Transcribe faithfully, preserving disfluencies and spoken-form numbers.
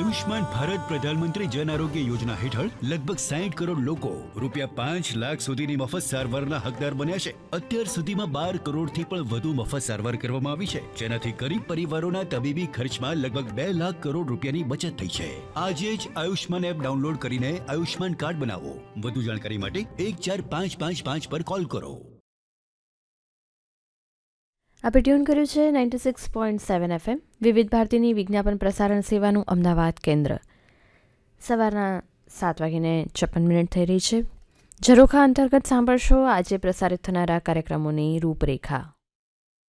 આયુષ્માન ભારત પ્રધાનમંત્રી જન આરોગ્ય યોજના હેઠળ લગભગ સાઠ કરોડ લોકો રૂપિયા પાંચ લાખ સુધીની મફત સારવારના હકદાર બન્યા છે. અત્યાર સુધીમાં બાર કરોડથી પણ વધુ મફત સારવાર કરવામાં આવી છે, જેનાથી ગરીબ પરિવારોના તબીબી ખર્ચમાં લગભગ બે લાખ કરોડ રૂપિયાની બચત થઈ છે. આજે જ આયુષ્માન એપ ડાઉનલોડ કરીને આયુષ્માન કાર્ડ બનાવો. વધુ જાણકારી માટે એક ચાર પાંચ પાંચ પાંચ પર કોલ કરો. આપણે ટ્યુન કર્યું છે ninety six point seven FM વિવિધ ભારતીની વિજ્ઞાપન પ્રસારણ સેવાનું અમદાવાદ કેન્દ્ર. સવારના સાત વાગીને છપ્પન મિનિટ થઈ રહી છે. ઝરોખા અંતર્ગત સાંભળશો આજે પ્રસારિત થનારા કાર્યક્રમોની રૂપરેખા.